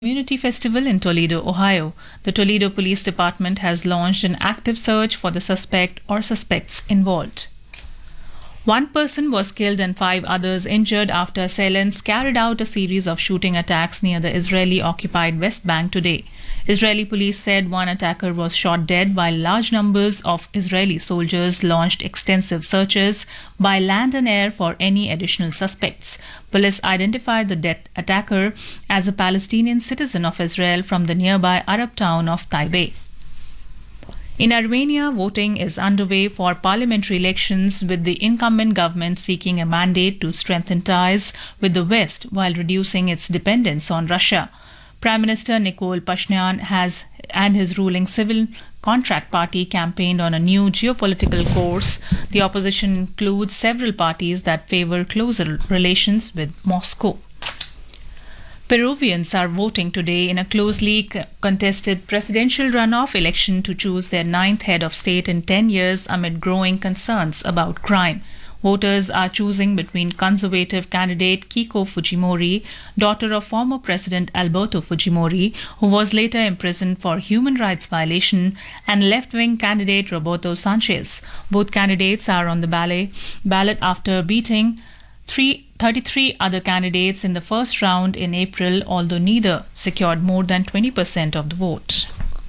Community Festival in Toledo, Ohio. The Toledo Police Department has launched an active search for the suspect or suspects involved. One person was killed and 5 others injured after assailants carried out a series of shooting attacks near the Israeli-occupied West Bank today. Israeli police said one attacker was shot dead while large numbers of Israeli soldiers launched extensive searches by land and air for any additional suspects. Police identified the dead attacker as a Palestinian citizen of Israel from the nearby Arab town of Taibeh. In Armenia, voting is underway for parliamentary elections, with the incumbent government seeking a mandate to strengthen ties with the West while reducing its dependence on Russia. Prime Minister Nikol Pashinyan and his ruling Civil Contract Party campaigned on a new geopolitical course. The opposition includes several parties that favor closer relations with Moscow. Peruvians are voting today in a closely contested presidential runoff election to choose their 9th head of state in 10 years amid growing concerns about crime. Voters are choosing between conservative candidate Keiko Fujimori, daughter of former President Alberto Fujimori, who was later imprisoned for human rights violation, and left-wing candidate Roberto Sanchez. Both candidates are on the ballot after beating 33 other candidates in the first round in April, although neither secured more than 20% of the vote.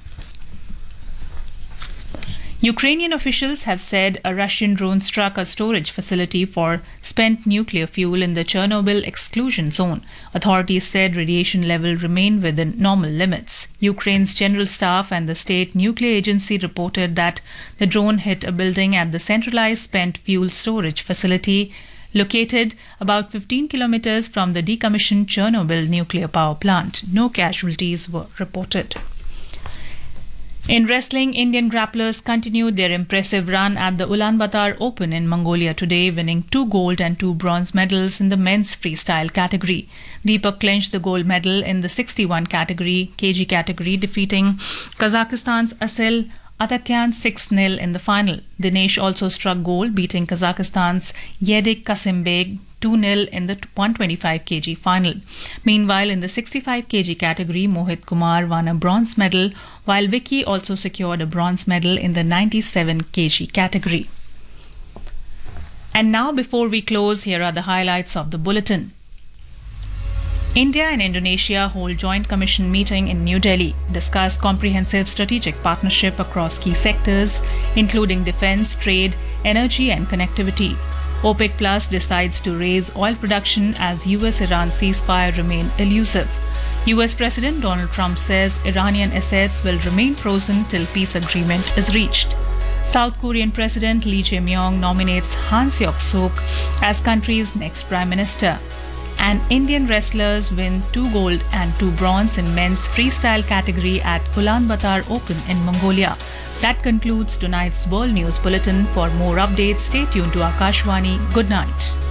Ukrainian officials have said a Russian drone struck a storage facility for spent nuclear fuel in the Chernobyl exclusion zone. Authorities said radiation level remained within normal limits. Ukraine's general staff and the state nuclear agency reported that the drone hit a building at the centralized spent fuel storage facility located about 15 kilometers from the decommissioned Chernobyl nuclear power plant. No casualties were reported. In wrestling, Indian grapplers continued their impressive run at the Ulaanbaatar Open in Mongolia today, winning 2 gold and 2 bronze medals in the men's freestyle category. Deepak clinched the gold medal in the 61 kg category, defeating Kazakhstan's Asel Atakyan 6-0 in the final. Dinesh also struck gold, beating Kazakhstan's Yedik Kasimbek 2-0 in the 125 kg final. Meanwhile, in the 65 kg category, Mohit Kumar won a bronze medal, while Vicky also secured a bronze medal in the 97 kg category. And now, before we close, here are the highlights of the bulletin. India and Indonesia hold joint commission meeting in New Delhi, discuss comprehensive strategic partnership across key sectors, including defense, trade, energy and connectivity. OPEC Plus decides to raise oil production as US-Iran ceasefire remain elusive. US President Donald Trump says Iranian assets will remain frozen till peace agreement is reached. South Korean President Lee Jae-myung nominates Han Seok-suk as country's next prime minister. And Indian wrestlers win 2 gold and 2 bronze in men's freestyle category at Ulaanbaatar Open in Mongolia. That concludes tonight's World News Bulletin. For more updates, stay tuned to Akashvani. Good night.